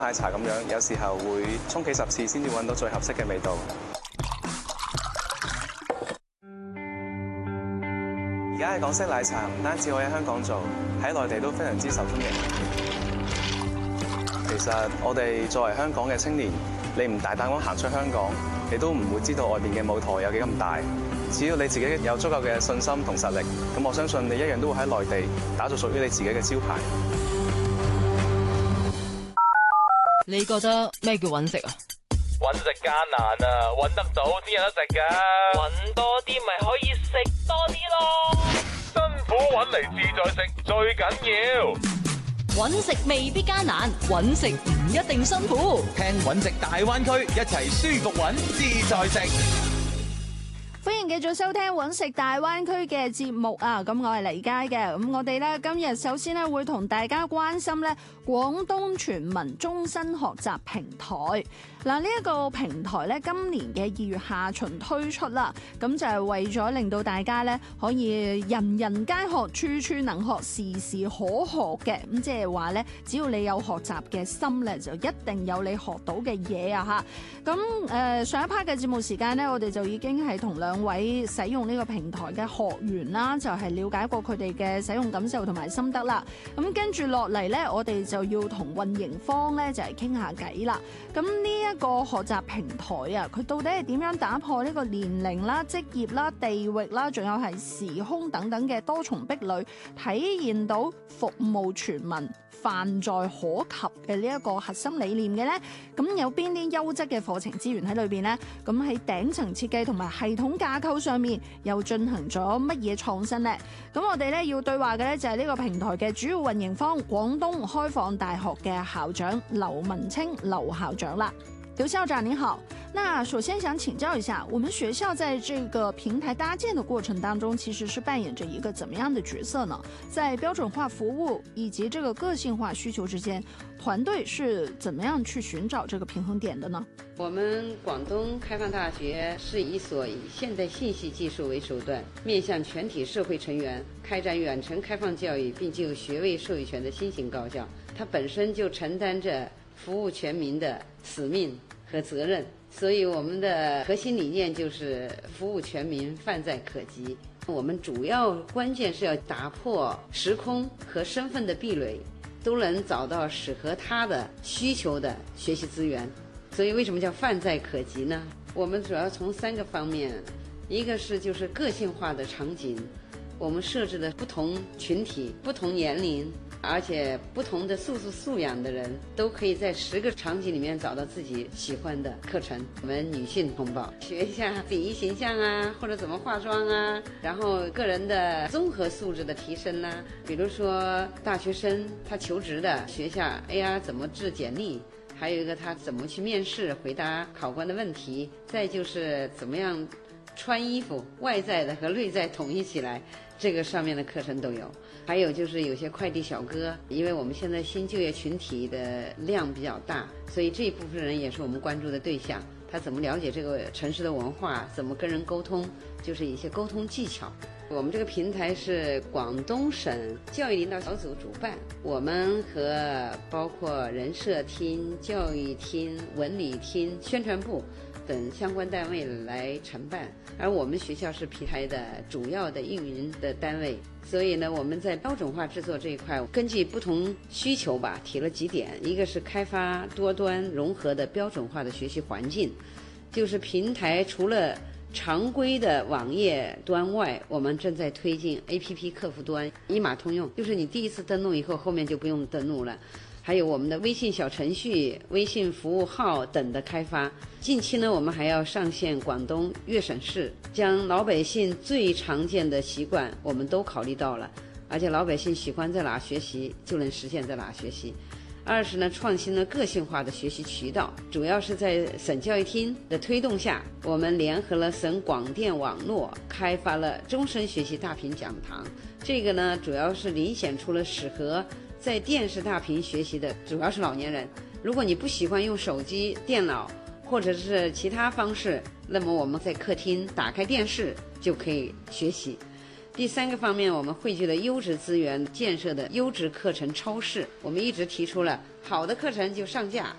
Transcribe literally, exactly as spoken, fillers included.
奶茶咁樣，有時候會沖幾十次先至揾到最合適嘅味道。而家嘅港式奶茶唔單止可以喺香港做，喺內地都非常之受歡迎。其實我哋作為香港嘅青年，你唔大膽咁行出香港，你都唔會知道外邊嘅舞台有幾咁大。只要你自己有足夠嘅信心同實力，咁我相信你一樣都會喺內地打造屬於你自己嘅招牌。 你覺得咩叫揾食啊？ 揾食艱難啊，揾得到先有得食㗎。揾多啲咪可以食多啲咯。辛苦揾嚟自在食最緊要。 揾食未必艱難，揾食唔一定辛苦。 聽揾食大灣區，一齊舒服揾，自在食。 歡迎繼續收聽揾食大灣區嘅節目啊！咁我係黎佳嘅，咁我哋咧今日首先咧會同大家關心咧廣東全民終身學習平台。嗱，呢一個平台咧今年嘅二月下旬推出啦，咁就係為咗令到大家咧可以人人皆學，處處能學，時時可學嘅。咁即係話咧，只要你有學習嘅心咧，就一定有你學到嘅嘢啊！嚇，咁誒上一 part 嘅節目時間咧，我哋就已經係同兩兩位使用呢個平台嘅學員啦，就係了解過佢哋嘅使用感受同埋心得啦。咁跟住落嚟呢，我哋就要同運營方呢就係傾下偈啦。咁呢一個學習平台啊，佢到底係點樣打破呢個年齡啦、職業啦、地域啦，仲有係時空等等嘅多重壁壘，體現到服務全民、泛在可及嘅呢一個核心理念嘅呢？咁有邊啲優質嘅課程資源喺裏邊呢？咁喺頂層設計同埋系統架構上面又進行咗乜嘢創新呢？咁我哋咧要對話嘅咧就係呢個平台嘅主要運營方廣東開放大學嘅校長劉文清劉校長啦。劉校長您好，那首先想請教一下，我們學校在這個平台搭建的過程當中，其實是扮演着一個怎麼樣的角色呢？在標準化服務以及這個個性化需求之間，團隊是怎麼樣去尋找這個平衡點的呢？ 我們廣東開放大學是一所以現代信息技術為手段，面向全體社會成員開展遠程開放教育並具有學位授予權的新型高校，它本身就承擔着服務全民的使命和責任，所以我們的核心理念就是服務全民，泛在可及。我們主要關鍵是要打破時空和身份的壁壘，都能找到適合他的需求的學習資源。所以為什麼叫泛在可及呢？我們主要從三個方面，一個是就是個性化的場景，我們設置的不同群體、不同年齡，而且不同的素質素養的人都可以在十個場景裡面找到自己喜歡的課程。我們女性同胞學一下禮儀形象啊，或者怎麼化妝啊，然後個人的綜合素質的提升啊，比如說大學生他求職的學下 A R 怎麼製簡歷，還有一個他怎麼去面試回答考官的問題，再就是怎麼樣穿衣服，外在的和內在統一起來，這個上面的課程都有。還有就是有些快遞小哥，因為我們現在新就業群體的量比較大，所以這一部分人也是我們關注的對象。他怎麼了解這個城市的文化，怎麼跟人溝通，就是一些溝通技巧。我們這個平台是廣東省教育領導小組主辦，我們和包括人社廳、教育廳、文理廳、宣傳部等相關單位來承辦，而我們學校是平台的主要的運營的單位，所以呢，我們在標準化製作這一塊，根據不同需求吧，提了幾點，一個是開發多端融合的標準化的學習環境，就是平台除了常規的網頁端外，我們正在推進 A P P 客戶端一碼通用，就是你第一次登錄以後，後面就不用登錄了。還有我們的微信小程序、微信服務號等的開發。近期呢，我們還要上線廣東粵省市，將老百姓最常見的習慣我們都考慮到了，而且老百姓喜歡在哪學習，就能實現在哪學習。二是呢，創新了個性化的學習渠道，主要是在省教育廳的推動下，我們聯合了省廣電網絡，開發了終身學習大屏講堂。這個呢，主要是遴選出了適合在電視大屏學習的，主要是老年人。如果你不喜歡用手機、電腦或者是其他方式，那麼我們在客廳打開電視就可以學習。第三個方面，我們匯聚了優質資源建設的優質課程超市。我們一直提出了好的课程就上架，